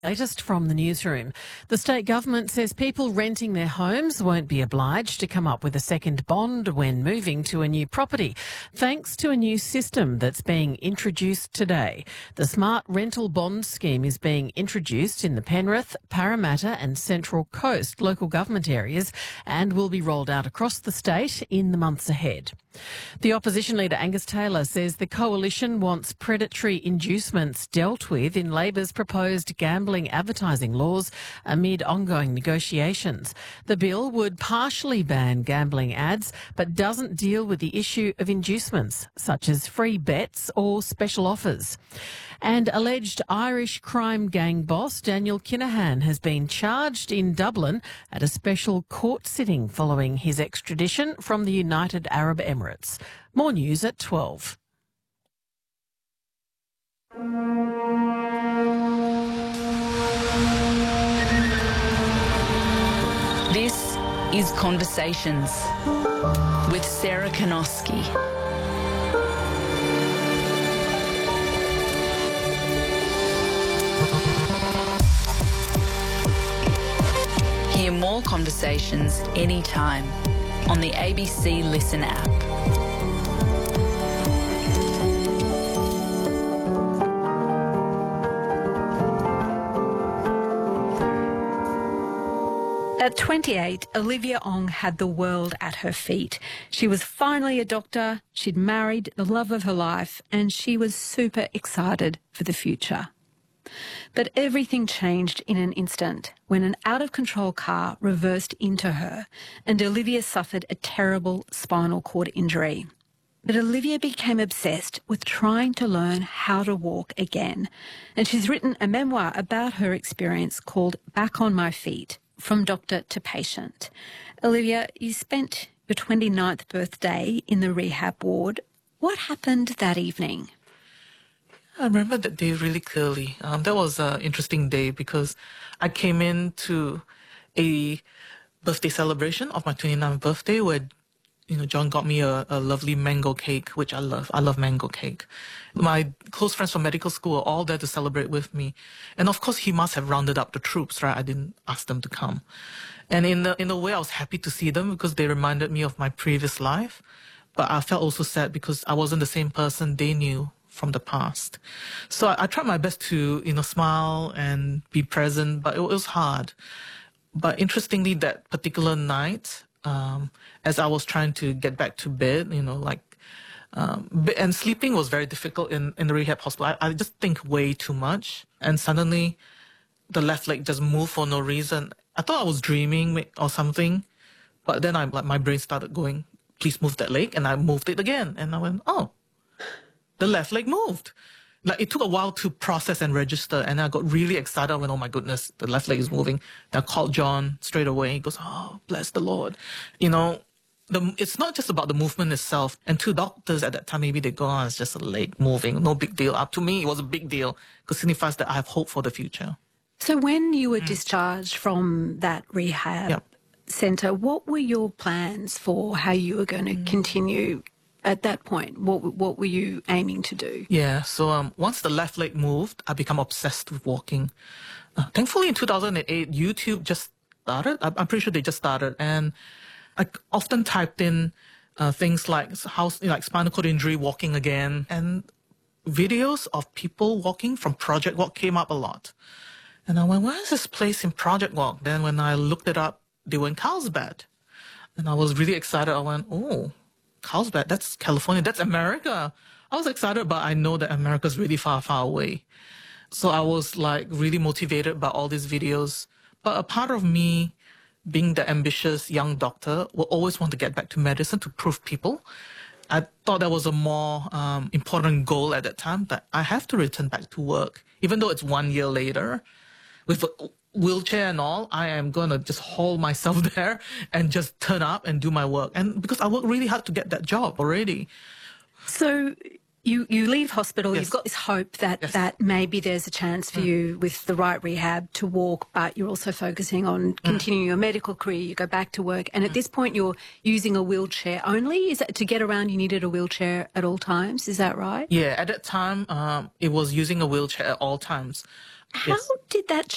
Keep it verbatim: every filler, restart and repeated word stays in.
Latest from the newsroom. The state government says people renting their homes won't be obliged to come up with a second bond when moving to a new property, thanks to a new system that's being introduced today. The Smart Rental Bond Scheme is being introduced in the Penrith, Parramatta and Central Coast local government areas and will be rolled out across the state in the months ahead. The opposition leader Angus Taylor says the coalition wants predatory inducements dealt with in Labor's proposed gambling advertising laws amid ongoing negotiations. The bill would partially ban gambling ads but doesn't deal with the issue of inducements, such as free bets or special offers. And alleged Irish crime gang boss Daniel Kinahan has been charged in Dublin at a special court sitting following his extradition from the United Arab Emirates. More news at twelve. This is Conversations with Sarah Kanoski. Hear more conversations anytime on the A B C Listen app. At twenty-eight, Olivia Ong had the world at her feet. She was finally a doctor, she'd married the love of her life, and she was super excited for the future. But everything changed in an instant when an out-of-control car reversed into her and Olivia suffered a terrible spinal cord injury. But Olivia became obsessed with trying to learn how to walk again, and she's written a memoir about her experience called Back on My Feet, From Doctor to Patient. Olivia, you spent your twenty-ninth birthday in the rehab ward. What happened that evening? I remember that day really clearly. Um, that was an interesting day because I came in to a birthday celebration of my twenty-ninth birthday where, you know, John got me a, a lovely mango cake, which I love. I love mango cake. My close friends from medical school were all there to celebrate with me. And of course, he must have rounded up the troops, right? I didn't ask them to come. And in a, in a way, I was happy to see them because they reminded me of my previous life. But I felt also sad because I wasn't the same person they knew from the past. So I, I tried my best to, you know, smile and be present, but it was hard. But interestingly, that particular night, um, as I was trying to get back to bed, you know, like, um, and sleeping was very difficult in, in the rehab hospital. I, I just think way too much. And suddenly the left leg just moved for no reason. I thought I was dreaming or something, but then I, like, my brain started going, please move that leg. And I moved it again. And I went, oh, the left leg moved. Like, it took a while to process and register, and I got really excited. I went, oh my goodness, the left leg is moving. Then I called John straight away. He goes, oh, bless the Lord. You know, the, it's not just about the movement itself. And two doctors at that time, maybe they go, oh, it's just a leg moving, no big deal. Up to me, it was a big deal because it signifies that I have hope for the future. So when you were mm. discharged from that rehab yep. centre, what were your plans for how you were going to mm. continue? At that point, what what were you aiming to do? Yeah, so um, once the left leg moved, I became obsessed with walking. Uh, thankfully, in two thousand eight, YouTube just started. I'm pretty sure they just started. And I often typed in uh, things like, how, you know, like spinal cord injury, walking again. And videos of people walking from Project Walk came up a lot. And I went, where is this place in Project Walk? Then when I looked it up, they were in Carlsbad. And I was really excited. I went, oh, Carlsbad, that's California, that's America. I was excited, but I know that America's really far, far away. So I was like really motivated by all these videos. But a part of me, being the ambitious young doctor, will always want to get back to medicine to prove people. I thought that was a more um, important goal at that time, that I have to return back to work. Even though it's one year later, with a wheelchair and all, I am going to just haul myself there and just turn up and do my work. And because I worked really hard to get that job already. So you, you leave hospital, yes. You've got this hope that, yes. that maybe there's a chance for mm. you with the right rehab to walk, but you're also focusing on continuing mm. your medical career, you go back to work. And mm. at this point, you're using a wheelchair only? Is that to get around, you needed a wheelchair at all times? Is that right? Yeah, at that time, um, it was using a wheelchair at all times. How yes. did that